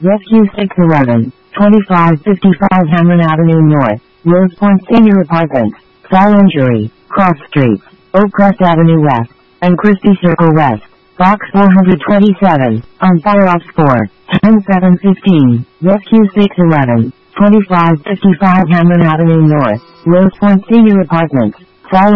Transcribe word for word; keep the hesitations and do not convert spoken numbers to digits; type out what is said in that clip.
Rescue six eleven, twenty-five fifty-five Hamlin Avenue North, Rose Point Senior Apartments, Fall Injury, Cross Streets, Oakcrest Avenue West, and Christie Circle West. Box four twenty-seven, on Fire Ops four, ten seven fifteen, Rescue six eleven, twenty-five fifty-five Hamlin Avenue North, Rose Point Senior Apartments, Fall